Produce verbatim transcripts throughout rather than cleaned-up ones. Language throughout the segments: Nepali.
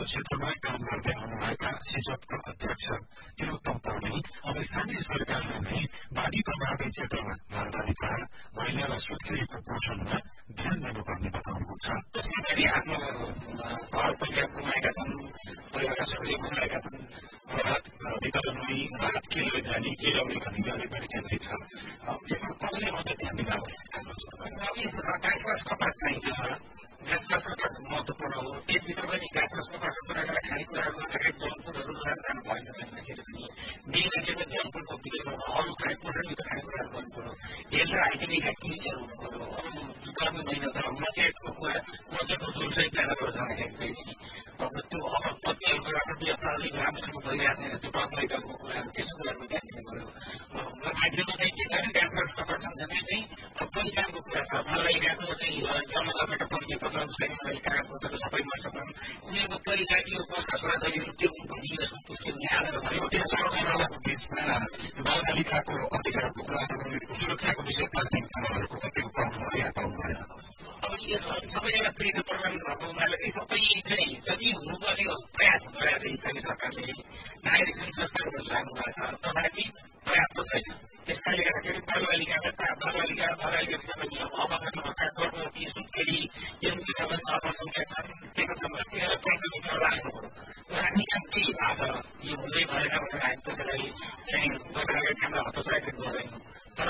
क्षेत्रमा काम गर्दै आउनुभएका सिजपका अध्यक्ष तिलोत्तम पौडेल अब स्थानीय सरकारले नै बाढ़ी प्रभावित क्षेत्रमा बालबालिका महिला र सुत्केरीको पोषणमा ध्यान दिनुपर्ने बताउनुहुन्छ। त्यसैगरी आफ्नो घर परिवार गुमाएका छन्, परिवारका सदस्य गुमाएका छन्, राहत वितरणमै राहत के लैजाने के ल्याउने भन्ने अलिक बढी केन्द्रित छ। यसमा कसैले मात्रै ध्यान दिन आवश्यकता पर्छ। गाँस कपास चाहिन्छ, गाँस कपास महत्त्वपूर्ण हो। त्यसभित्र पनि गाँस कपास कुरा खानेकुराहरू गर्दाखेरि जङ्क फुडहरू जानु भएन मान्छेले पनि बिहे मान्छेको जङ्क फुडको विषयमा अरू खाने पोषणयुक्त खानेकुराहरू गर्नु पर्यो। हेल्थ हाइजेनिक एक्टिभिटीहरू हुनु पर्यो। अरू गर्नु महिना छ मचेटको कुरा मचेटको जुनसहित जाँदाबाट जाँदाखेरि चाहिँ अब त्यो अब पत्नीहरूको राम्रो व्यवस्था अलिक राम्रोसँग भइरहेको छैन। त्यो पत्नीको कुराहरू त्यस्तो कुराहरू ध्यान दिनु पर्यो। मान्छेको चाहिँ के भने गाँस कपास सँगसँगै चाहिँ पहिचानको कुरा छ। बालबालिकाको चाहिँ जन्मजातबाट परिचय पत्र छैन, कागजपत्रहरू सबै मर्छ छन्। उनीहरूको परिचय कसका छोराछोरीहरू त्यो यसको पुष्टि हुने आधार भनेको त्यो सरकारको बिचमा बालबालिकाको अधिकारको कुराहरूको सुरक्षाको विषय प्राथमिकताहरूको कतिको पाउनु भयो या पाउनु भएन। अब यो सबैजना पीडित प्रभावित भएको हुनाले सबै चाहिँ जति हुनुपर्ने प्रयास गरेको छ स्थानीय सरकारले नागरिक सङ्घ संस्थाहरू लाग्नु भएको छ, तथापि पर्याप्त छैन। त्यसकारणले गर्दाखेरि बालबालिकालाई बालबालिका बालबालिका पनि अवगत भएका गर्भवती सुत्केरी यौनता अल्पसङ्ख्यक छन्, त्यस्तो छन् भने तिनीहरूलाई प्राथमिकता राख्नु पर्यो। राख्ने काम केही भएको छ यो हुँदै भएन भनेर हामी त्यसलाई चाहिँ सरकारले काम हतोत्साहित गर्दैनौँ। तर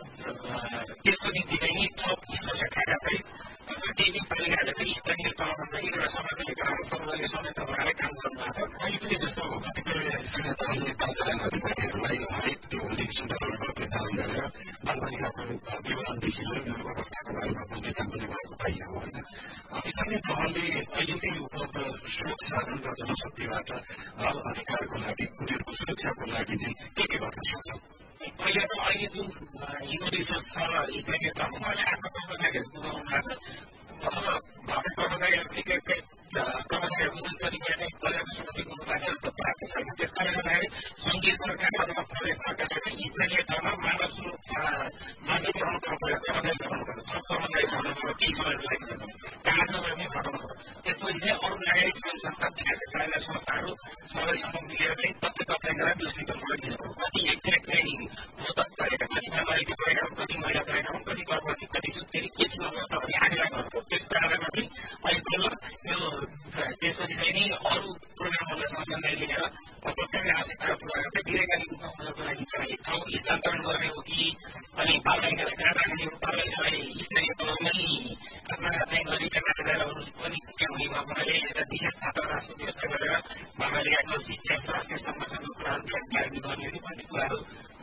त्यसको निम्ति चाहिँ थप स्तरीय कार्यसहित त्यही पालिकाहरूले पनि स्थानीय तहमा चाहिँ एउटा समन्वय गराएर समूहले समेत भएर काम गर्नुभएको छ। अहिले पनि जस्तो कतिपय स्थानीय तहले बालकल्याण अधिकारीहरूलाई हरेक त्यो होलिक सेन्टरहरूमा प्रचारण गरेर बालबालिकाको विवरणदेखि लिएर अवस्थाको बारेमा बुझ्ने काम पनि भएको पाइयो होइन। स्थानीय तहले अहिलेकै उपलब्ध स्रोत साधन र जनशक्तिबाट बाल अधिकारको लागि उनीहरूको सुरक्षाको लागि चाहिँ के के गर्न सक्छ? पहिला त अहिले जुन ह्युमन रिसोर्स छ स्थानीय तहमा उहाँले आफ्नो कर्मचारीहरू बुझाउनु भएको छ। अब भर्ती कर्मचारीहरू एकै कर्मचारीहरू बुझ्ने तरिका चाहिँ पर्याप्त सुरक्षित हुनु भएको त प्राप्त छैन। त्यस कारणले गर्दाखेरि सङ्घीय सरकार अथवा प्रदेश सरकारले पनि स्थानीय तहमा मानव सुरक्षा मान्छे पठाउनु पर्यो, कर्मचारी पठाउनु पर्यो, सब कर्मचारी पठाउनु पर्यो, केही समयको लागि कागज नगर्ने हटाउनु पर्यो। त्यसपछि चाहिँ अरू नागरिक सङ्घ संस्था विकास कार्यालय संस्थाहरू सबैसँग मिलेर चाहिँ तथ्य तथ्याङ्क र दृष्टिकोण गरिदिनु पर्यो। कति एक्ज्याक्ट ट्रेनिङ मोदक गरेका, कति बालबालिका गरेका हुन्, कति महिला गरेका हुन्, कति गर्भवती, कति सुत्केरी के छ अवस्था भन्ने आँकडा गर्नुपर्छ। त्यसको आधारमा चाहिँ अहिले बल्ल यो त्यसपछि चाहिँ नि अरू प्रोग्रामहरूलाई सँगसँगै लिएर प्रत्येकले आवश्यकता पुरा गर्दै दीर्घकालीन रूपमा उनीहरूको लागि चाहिँ ठाउँ स्थानान्तरण गर्ने हो कि अनि बालबालिकालाई कहाँ राख्ने हो, बालबालिकालाई स्थानीय तहमै आफ्ना चाहिँ गरिकन आधारहरू पनि के हुने भएको हुनाले एउटा विशेष छात्रावासको व्यवस्था गरेर बालबालिकाको शिक्षा स्वास्थ्य सम्बन्धसँग कुराहरू ध्यान गर्ने हो कि भन्ने कुराहरू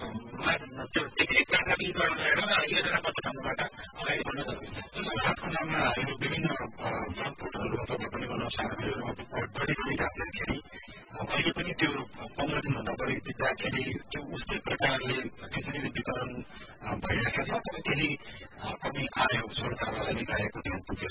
त्यो देखरेख प्राथमिकरण गरेर योजनाबद्ध ढङ्गबाट अगाडि बढ्न जरुरी छ। राहतको नाममा यो विभिन्न जङ्कफुडहरू अथवा पनि भनौँ सामग्रीहरू बढी गरिराख्दाखेरि अहिले पनि त्यो पन्ध्र दिनभन्दा बढी बित्दाखेरि त्यो उस्तै प्रकारले त्यसरी नै वितरण भइरहेको छ तर केही कमी आयो सरकारलाई निकायको ध्यान पुगेछ।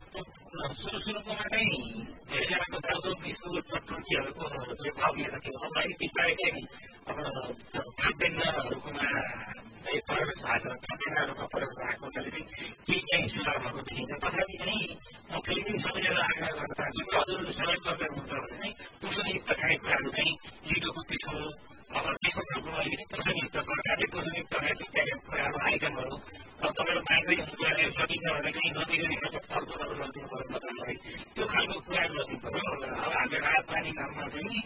सुरु सुरुमा चाहिँ धेरैजनाको दाउदो स्कुल टुर्कीहरूको जो भावना थियो अब अहिले बिस्तारै चाहिँ अब खाद्यान्नहरूकोमा चाहिँ प्रवेश भएको छ। खाद्यान्नहरूमा प्रवेश भएको हुनाले चाहिँ केही चाहिँ सुधार भएको देखिन्छ। तथापि चाहिँ म फेरि पनि सबैजना आग्रह गर्न चाहन्छु कि हजुरहरू सबै गर्दै हुनुहुन्छ भने नै पोषणयुक्त खानेकुराहरू चाहिँ लिटोको पिठो अब त्यस्तो खालको अलिकति पोषणयुक्त सरकारले पोषणयुक्त खाने कुराहरू आइटमहरू अब तपाईँहरू माग्दै हुनुहुन्छ सकिन्छ भने चाहिँ नदिने खालको फलफुलहरू लगिदिनु पर्यो बच्चाहरूलाई त्यो खालको कुराहरू लगिदिनु पर्यो। अब हामीले राहत पानी नाममा चाहिँ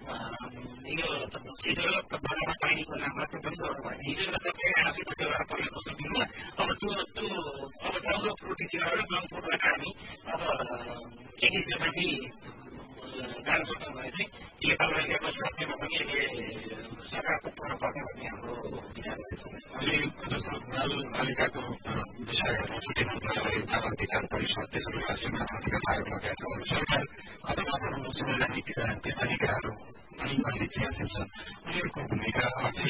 यो हिजो बगानमा पानीको नाममा त्यो पनि गर्नु भएन। हिजो तपाईँ आफै एउटा पहिला कसो दिनु अब त्यो त्यो अब चाउरो प्रोटिनतिर जङ्क फुडबाट हामी अब एक हिसाबमाथि जान सक्यौँ भने चाहिँ यो बालबालिकाको स्वास्थ्यमा पनि सरकारको प्रभाव पर्ने भन्ने हाम्रो विचार छ। अहिले जस्तो बालबालिकाको विषयहरू छुट्टै मन्त्रालय बाल अधिकार परिषद त्यसरी राष्ट्रिय मानव अधिकार आयोग लगायत सरकार अथवा संवैधानिक त्यस्ता निकायहरू पनि अहिले क्रियाशील छन्। उनीहरूको भूमिका अझै